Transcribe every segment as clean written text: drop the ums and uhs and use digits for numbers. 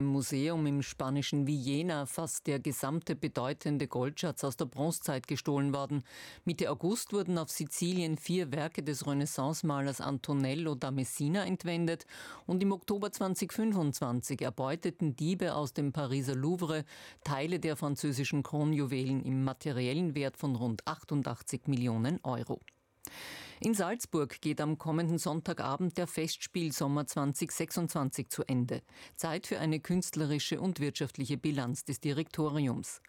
Im Museum im spanischen Villena fast der gesamte bedeutende Goldschatz aus der Bronzezeit gestohlen worden. Mitte August wurden auf Sizilien 4 Werke des Renaissance-Malers Antonello da Messina entwendet und im Oktober 2025 erbeuteten Diebe aus dem Pariser Louvre Teile der französischen Kronjuwelen im materiellen Wert von rund 88 Millionen Euro. In Salzburg geht am kommenden Sonntagabend der Festspielsommer 2026 zu Ende. Zeit für eine künstlerische und wirtschaftliche Bilanz des Direktoriums.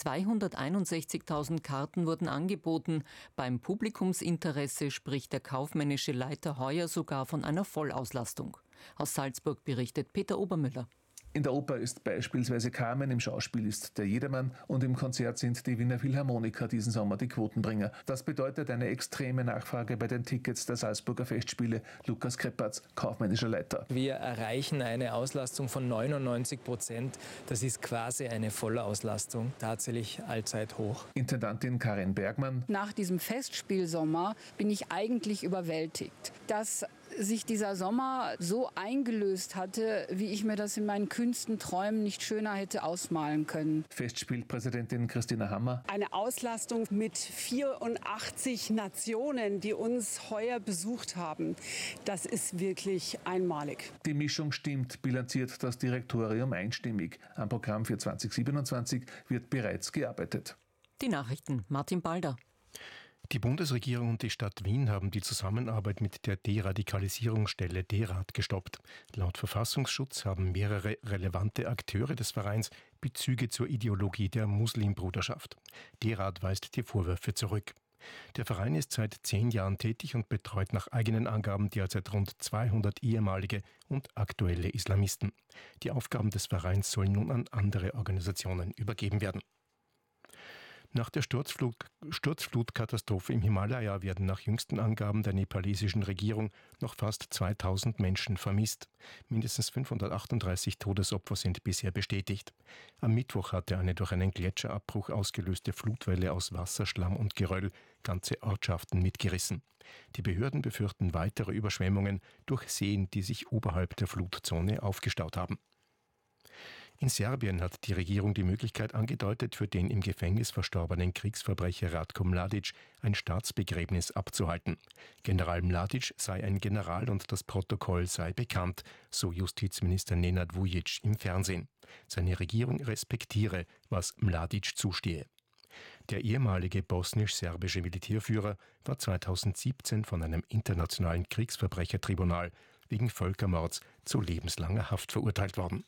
261.000 Karten wurden angeboten. Beim Publikumsinteresse spricht der kaufmännische Leiter heuer sogar von einer Vollauslastung. Aus Salzburg berichtet Peter Obermüller. In der Oper ist beispielsweise Carmen, im Schauspiel ist der Jedermann und im Konzert sind die Wiener Philharmoniker diesen Sommer die Quotenbringer. Das bedeutet eine extreme Nachfrage bei den Tickets der Salzburger Festspiele. Lukas Kreppatz, kaufmännischer Leiter. Wir erreichen eine Auslastung von 99%. Das ist quasi eine Vollauslastung, tatsächlich allzeit hoch. Intendantin Karin Bergmann. Nach diesem Festspielsommer bin ich eigentlich überwältigt, dass sich dieser Sommer so eingelöst hatte, wie ich mir das in meinen kühnsten Träumen nicht schöner hätte ausmalen können. Festspielpräsidentin Christina Hammer. Eine Auslastung mit 84 Nationen, die uns heuer besucht haben, das ist wirklich einmalig. Die Mischung stimmt, bilanziert das Direktorium einstimmig. Am Programm für 2027 wird bereits gearbeitet. Die Nachrichten, Martin Balder. Die Bundesregierung und die Stadt Wien haben die Zusammenarbeit mit der Deradikalisierungsstelle DERAD gestoppt. Laut Verfassungsschutz haben mehrere relevante Akteure des Vereins Bezüge zur Ideologie der Muslimbruderschaft. DERAD weist die Vorwürfe zurück. Der Verein ist seit 10 Jahren tätig und betreut nach eigenen Angaben derzeit rund 200 ehemalige und aktuelle Islamisten. Die Aufgaben des Vereins sollen nun an andere Organisationen übergeben werden. Nach der Sturzflutkatastrophe im Himalaya werden nach jüngsten Angaben der nepalesischen Regierung noch fast 2000 Menschen vermisst. Mindestens 538 Todesopfer sind bisher bestätigt. Am Mittwoch hatte eine durch einen Gletscherabbruch ausgelöste Flutwelle aus Wasser, Schlamm und Geröll ganze Ortschaften mitgerissen. Die Behörden befürchten weitere Überschwemmungen durch Seen, die sich oberhalb der Flutzone aufgestaut haben. In Serbien hat die Regierung die Möglichkeit angedeutet, für den im Gefängnis verstorbenen Kriegsverbrecher Ratko Mladic ein Staatsbegräbnis abzuhalten. General Mladic sei ein General und das Protokoll sei bekannt, so Justizminister Nenad Vujic im Fernsehen. Seine Regierung respektiere, was Mladic zustehe. Der ehemalige bosnisch-serbische Militärführer war 2017 von einem internationalen Kriegsverbrechertribunal wegen Völkermords zu lebenslanger Haft verurteilt worden.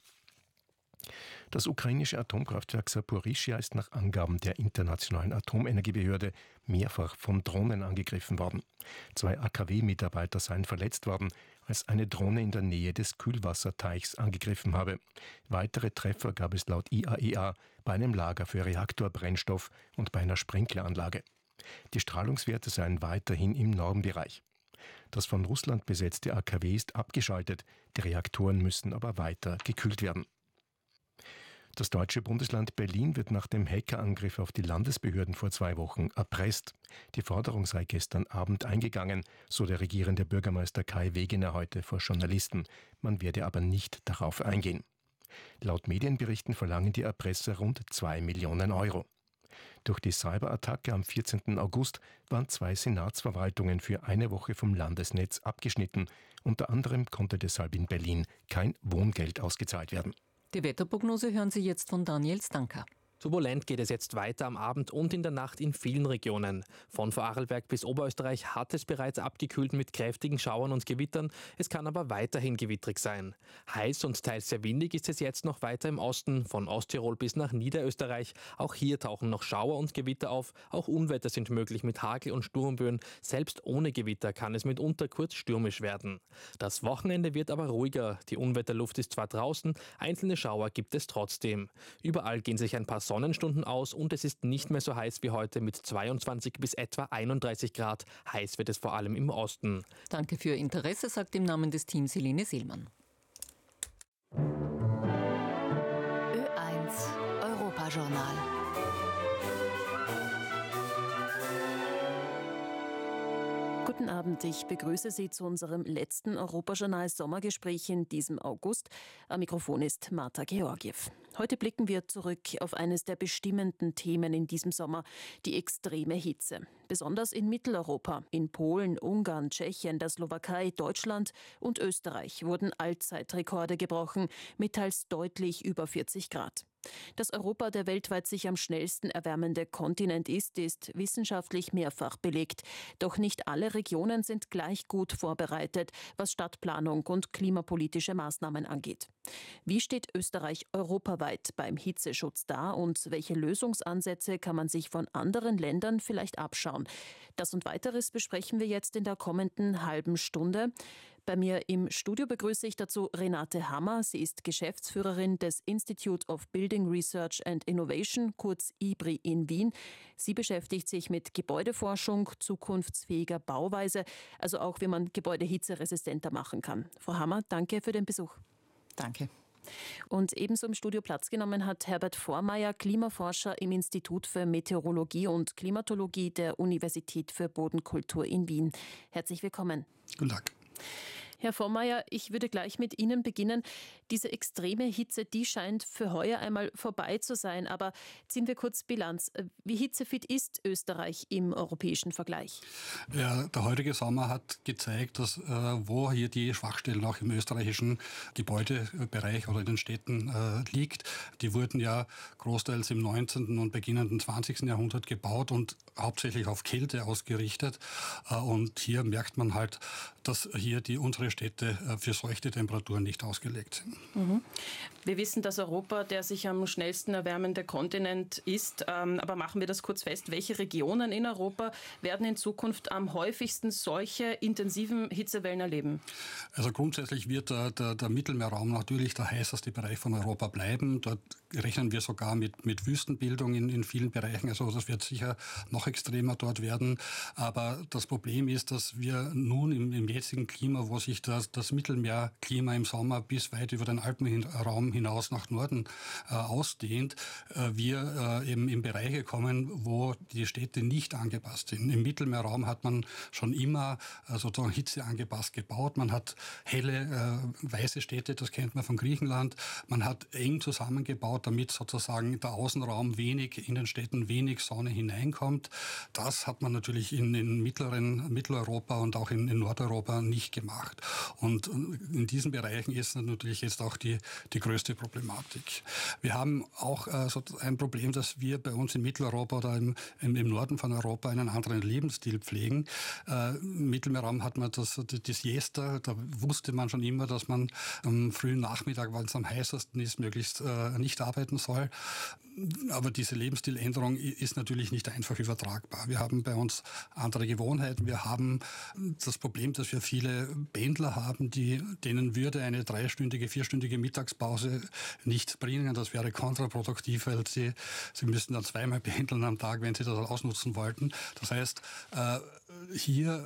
Das ukrainische Atomkraftwerk Saporischschja ist nach Angaben der Internationalen Atomenergiebehörde mehrfach von Drohnen angegriffen worden. 2 AKW-Mitarbeiter seien verletzt worden, als eine Drohne in der Nähe des Kühlwasserteichs angegriffen habe. Weitere Treffer gab es laut IAEA bei einem Lager für Reaktorbrennstoff und bei einer Sprinkleranlage. Die Strahlungswerte seien weiterhin im Normbereich. Das von Russland besetzte AKW ist abgeschaltet, die Reaktoren müssen aber weiter gekühlt werden. Das deutsche Bundesland Berlin wird nach dem Hackerangriff auf die Landesbehörden vor 2 Wochen erpresst. Die Forderung sei gestern Abend eingegangen, so der regierende Bürgermeister Kai Wegener heute vor Journalisten. Man werde aber nicht darauf eingehen. Laut Medienberichten verlangen die Erpresser rund 2 Millionen Euro. Durch die Cyberattacke am 14. August waren 2 Senatsverwaltungen für eine Woche vom Landesnetz abgeschnitten. Unter anderem konnte deshalb in Berlin kein Wohngeld ausgezahlt werden. Die Wetterprognose hören Sie jetzt von Daniel Stanka. Turbulent geht es jetzt weiter am Abend und in der Nacht in vielen Regionen. Von Vorarlberg bis Oberösterreich hat es bereits abgekühlt mit kräftigen Schauern und Gewittern. Es kann aber weiterhin gewittrig sein. Heiß und teils sehr windig ist es jetzt noch weiter im Osten, von Osttirol bis nach Niederösterreich. Auch hier tauchen noch Schauer und Gewitter auf. Auch Unwetter sind möglich mit Hagel und Sturmböen. Selbst ohne Gewitter kann es mitunter kurz stürmisch werden. Das Wochenende wird aber ruhiger. Die Unwetterluft ist zwar draußen, einzelne Schauer gibt es trotzdem. Überall gehen sich ein paar Sonnenstunden aus und es ist nicht mehr so heiß wie heute mit 22 bis etwa 31 Grad. Heiß wird es vor allem im Osten. Danke für Ihr Interesse, sagt im Namen des Teams Helene Seelmann. Ö1 Europajournal. Guten Abend, ich begrüße Sie zu unserem letzten Europajournal-Sommergespräch in diesem August. Am Mikrofon ist Marta Georgiev. Heute blicken wir zurück auf eines der bestimmenden Themen in diesem Sommer, die extreme Hitze. Besonders in Mitteleuropa, in Polen, Ungarn, Tschechien, der Slowakei, Deutschland und Österreich wurden Allzeitrekorde gebrochen mit teils deutlich über 40 Grad. Dass Europa der weltweit sich am schnellsten erwärmende Kontinent ist wissenschaftlich mehrfach belegt. Doch nicht alle Regionen sind gleich gut vorbereitet, was Stadtplanung und klimapolitische Maßnahmen angeht. Wie steht Österreich europaweit beim Hitzeschutz da und welche Lösungsansätze kann man sich von anderen Ländern vielleicht abschauen? Das und weiteres besprechen wir jetzt in der kommenden halben Stunde. Bei mir im Studio begrüße ich dazu Renate Hammer. Sie ist Geschäftsführerin des Institute of Building Research and Innovation, kurz IBRI in Wien. Sie beschäftigt sich mit Gebäudeforschung, zukunftsfähiger Bauweise, also auch wie man Gebäude hitzeresistenter machen kann. Frau Hammer, danke für den Besuch. Danke. Und ebenso im Studio Platz genommen hat Herbert Vormeier, Klimaforscher im Institut für Meteorologie und Klimatologie der Universität für Bodenkultur in Wien. Herzlich willkommen. Guten Tag. Herr Vormeier, ich würde gleich mit Ihnen beginnen. Diese extreme Hitze, die scheint für heuer einmal vorbei zu sein. Aber ziehen wir kurz Bilanz. Wie hitzefit ist Österreich im europäischen Vergleich? Ja, der heutige Sommer hat gezeigt, dass wo hier die Schwachstellen auch im österreichischen Gebäudebereich oder in den Städten liegt. Die wurden ja großteils im 19. und beginnenden 20. Jahrhundert gebaut und hauptsächlich auf Kälte ausgerichtet. Und hier merkt man halt, dass hier unsere Städte für solche Temperaturen nicht ausgelegt sind. Mhm. Wir wissen, dass Europa der sich am schnellsten erwärmende Kontinent ist. Aber machen wir das kurz fest. Welche Regionen in Europa werden in Zukunft am häufigsten solche intensiven Hitzewellen erleben? Also grundsätzlich wird der Mittelmeerraum natürlich der heißeste Bereich von Europa bleiben. Dort rechnen wir sogar mit Wüstenbildung in vielen Bereichen. Also das wird sicher noch extremer dort werden. Aber das Problem ist, dass wir nun im jetzigen Klima, wo sich das Mittelmeerklima im Sommer bis weit über den Alpenraum hinaus nach Norden ausdehnt, wir eben in Bereiche kommen, wo die Städte nicht angepasst sind. Im Mittelmeerraum hat man schon immer sozusagen Hitze angepasst gebaut. Man hat helle, weiße Städte, das kennt man von Griechenland. Man hat eng zusammengebaut, damit sozusagen der Außenraum in den Städten wenig Sonne hineinkommt. Das hat man natürlich in Mitteleuropa und auch in Nordeuropa nicht gemacht. Und in diesen Bereichen ist natürlich jetzt auch die größte Problematik. Wir haben auch ein Problem, dass wir bei uns in Mitteleuropa oder im Norden von Europa einen anderen Lebensstil pflegen. Im Mittelmeerraum hat man das Siesta, da wusste man schon immer, dass man am frühen Nachmittag, weil es am heißesten ist, möglichst nicht arbeiten soll. Aber diese Lebensstiländerung ist natürlich nicht einfach übertragbar. Wir haben bei uns andere Gewohnheiten. Wir haben das Problem, dass wir viele Pendler haben, denen würde eine 3-stündige, 4-stündige Mittagspause nichts bringen. Das wäre kontraproduktiv, weil sie müssten dann zweimal pendeln am Tag, wenn sie das ausnutzen wollten. Das heißt, hier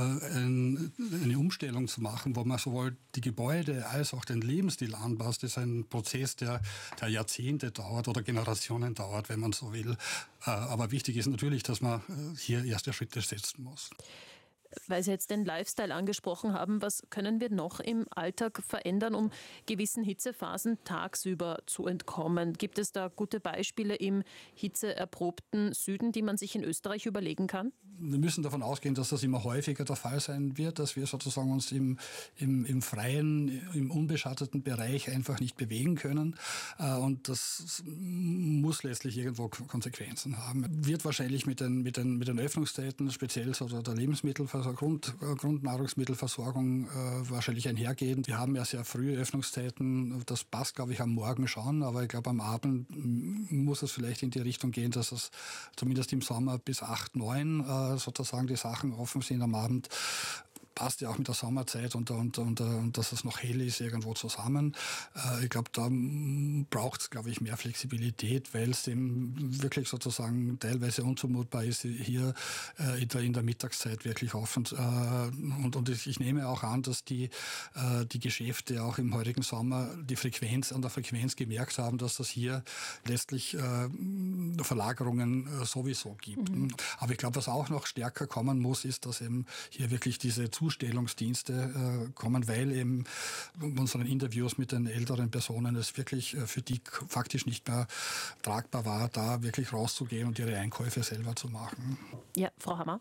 eine Umstellung zu machen, wo man sowohl die Gebäude als auch den Lebensstil anpasst, ist ein Prozess, der Jahrzehnte dauert oder Generationen dauert, wenn man so will. Aber wichtig ist natürlich, dass man hier erste Schritte setzen muss. Weil Sie jetzt den Lifestyle angesprochen haben, was können wir noch im Alltag verändern, um gewissen Hitzephasen tagsüber zu entkommen? Gibt es da gute Beispiele im hitzeerprobten Süden, die man sich in Österreich überlegen kann? Wir müssen davon ausgehen, dass das immer häufiger der Fall sein wird, dass wir sozusagen uns im freien, im unbeschatteten Bereich einfach nicht bewegen können. Und das muss letztlich irgendwo Konsequenzen haben. Wird wahrscheinlich mit den Öffnungszeiten, speziell so der Lebensmittelversorgung, Grundnahrungsmittelversorgung wahrscheinlich einhergehen. Wir haben ja sehr frühe Öffnungszeiten. Das passt, glaube ich, am Morgen schon. Aber ich glaube, am Abend muss es vielleicht in die Richtung gehen, dass es zumindest im Sommer bis 8, 9 sozusagen die Sachen offen sind am Abend. passt ja auch mit der Sommerzeit und dass es noch hell ist irgendwo zusammen. Ich glaube, da braucht es, glaube ich, mehr Flexibilität, weil es eben wirklich sozusagen teilweise unzumutbar ist, hier in der Mittagszeit wirklich offen. Und ich nehme auch an, dass die Geschäfte auch im heurigen Sommer an der Frequenz gemerkt haben, dass das hier letztlich Verlagerungen sowieso gibt. Aber ich glaube, was auch noch stärker kommen muss, ist, dass eben hier wirklich diese Zustellungsdienste kommen, weil eben in unseren Interviews mit den älteren Personen es wirklich für die faktisch nicht mehr tragbar war, da wirklich rauszugehen und ihre Einkäufe selber zu machen. Ja, Frau Hammer.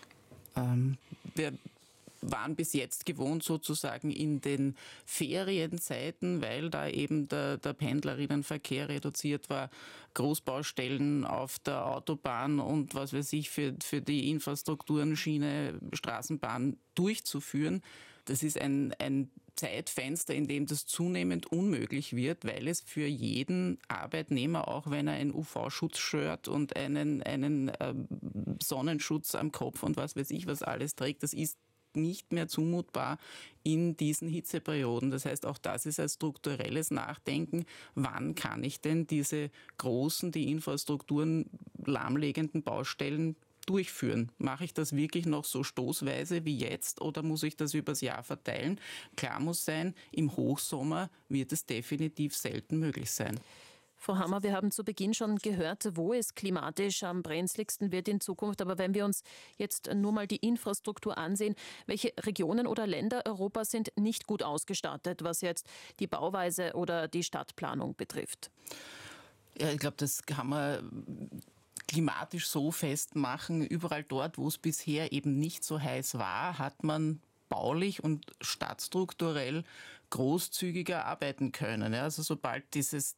Wir waren bis jetzt gewohnt sozusagen in den Ferienzeiten, weil da eben der Pendlerinnenverkehr reduziert war, Großbaustellen auf der Autobahn und was weiß ich für die Infrastrukturen, Schiene, Straßenbahn durchzuführen. Das ist ein Zeitfenster, in dem das zunehmend unmöglich wird, weil es für jeden Arbeitnehmer, auch wenn er ein UV-Schutzshirt und einen Sonnenschutz am Kopf und was weiß ich was alles trägt, das ist nicht mehr zumutbar in diesen Hitzeperioden. Das heißt, auch das ist ein strukturelles Nachdenken. Wann kann ich denn diese großen, die Infrastrukturen lahmlegenden Baustellen durchführen? Mache ich das wirklich noch so stoßweise wie jetzt oder muss ich das übers Jahr verteilen? Klar muss sein, im Hochsommer wird es definitiv selten möglich sein. Frau Hammer, wir haben zu Beginn schon gehört, wo es klimatisch am brenzligsten wird in Zukunft. Aber wenn wir uns jetzt nur mal die Infrastruktur ansehen, welche Regionen oder Länder Europas sind nicht gut ausgestattet, was jetzt die Bauweise oder die Stadtplanung betrifft? Ja, ich glaube, das kann man klimatisch so festmachen. Überall dort, wo es bisher eben nicht so heiß war, hat man baulich und stadtstrukturell großzügiger arbeiten können. Also sobald dieses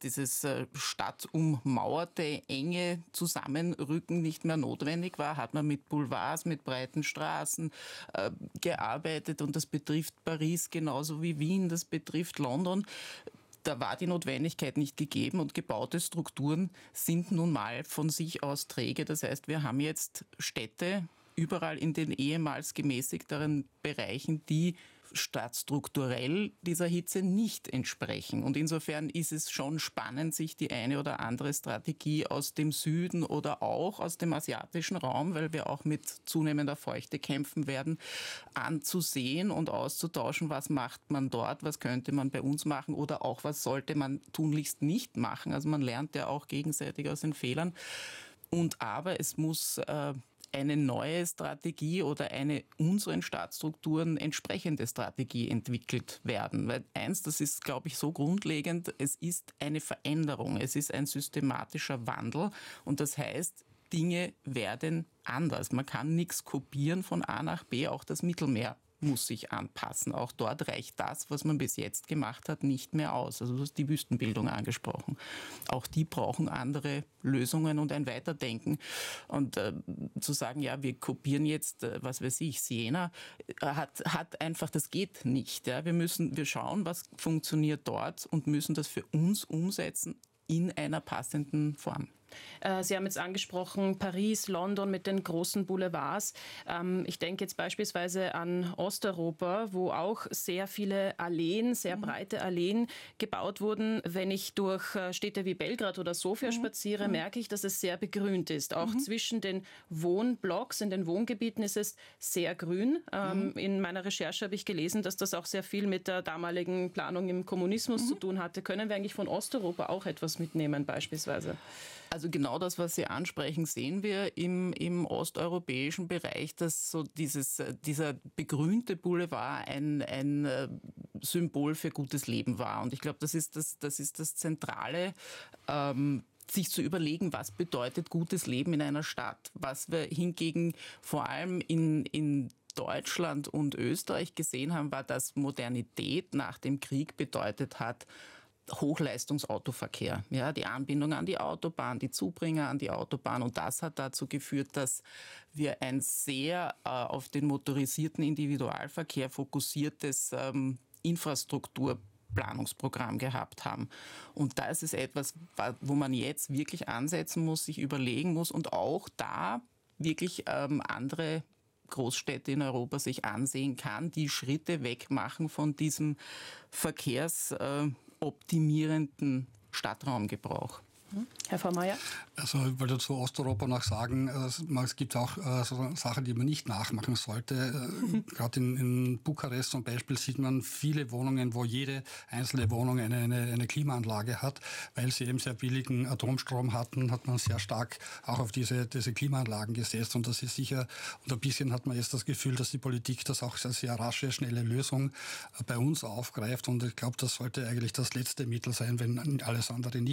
stadtummauerte, enge Zusammenrücken nicht mehr notwendig war, hat man mit Boulevards, mit breiten Straßen gearbeitet und das betrifft Paris genauso wie Wien, das betrifft London. Da war die Notwendigkeit nicht gegeben und gebaute Strukturen sind nun mal von sich aus träge. Das heißt, wir haben jetzt Städte überall in den ehemals gemäßigteren Bereichen, die stadtstrukturell dieser Hitze nicht entsprechen. Und insofern ist es schon spannend, sich die eine oder andere Strategie aus dem Süden oder auch aus dem asiatischen Raum, weil wir auch mit zunehmender Feuchte kämpfen werden, anzusehen und auszutauschen, was macht man dort, was könnte man bei uns machen oder auch was sollte man tunlichst nicht machen. Also man lernt ja auch gegenseitig aus den Fehlern. Aber es muss eine neue Strategie oder eine unseren Stadtstrukturen entsprechende Strategie entwickelt werden. Weil eins, das ist, glaube ich, so grundlegend, es ist eine Veränderung, es ist ein systematischer Wandel und das heißt, Dinge werden anders. Man kann nichts kopieren von A nach B, auch das Mittelmeer muss sich anpassen. Auch dort reicht das, was man bis jetzt gemacht hat, nicht mehr aus. Also du hast die Wüstenbildung angesprochen. Auch die brauchen andere Lösungen und ein Weiterdenken. Und zu sagen, ja, wir kopieren jetzt, was weiß ich, Siena, hat einfach, das geht nicht. Ja. Wir schauen, was funktioniert dort und müssen das für uns umsetzen in einer passenden Form. Sie haben jetzt angesprochen, Paris, London mit den großen Boulevards. Ich denke jetzt beispielsweise an Osteuropa, wo auch sehr viele Alleen, sehr breite Alleen gebaut wurden. Wenn ich durch Städte wie Belgrad oder Sofia spaziere, merke ich, dass es sehr begrünt ist. Auch zwischen den Wohnblocks, in den Wohngebieten ist es sehr grün. In meiner Recherche habe ich gelesen, dass das auch sehr viel mit der damaligen Planung im Kommunismus zu tun hatte. Können wir eigentlich von Osteuropa auch etwas mitnehmen beispielsweise? Also genau das, was Sie ansprechen, sehen wir im osteuropäischen Bereich, dass so dieser begrünte Boulevard ein Symbol für gutes Leben war. Und ich glaube, das ist das Zentrale, sich zu überlegen, was bedeutet gutes Leben in einer Stadt. Was wir hingegen vor allem in Deutschland und Österreich gesehen haben, war, dass Modernität nach dem Krieg bedeutet hat, Hochleistungsautoverkehr, ja, die Anbindung an die Autobahn, die Zubringer an die Autobahn und das hat dazu geführt, dass wir ein sehr auf den motorisierten Individualverkehr fokussiertes Infrastrukturplanungsprogramm gehabt haben. Und das ist etwas, wo man jetzt wirklich ansetzen muss, sich überlegen muss und auch da wirklich andere Großstädte in Europa sich ansehen kann, die Schritte wegmachen von diesem verkehrsoptimierenden Stadtraumgebrauch. Herr Fahrmeier? Also ich wollte zu Osteuropa noch sagen, es gibt auch so Sachen, die man nicht nachmachen sollte. Gerade in Bukarest zum Beispiel sieht man viele Wohnungen, wo jede einzelne Wohnung eine Klimaanlage hat. Weil sie eben sehr billigen Atomstrom hatten, hat man sehr stark auch auf diese Klimaanlagen gesetzt. Und das ist sicher, und ein bisschen hat man jetzt das Gefühl, dass die Politik das auch als sehr rasche, schnelle Lösung bei uns aufgreift. Und ich glaube, das sollte eigentlich das letzte Mittel sein, wenn alles andere nicht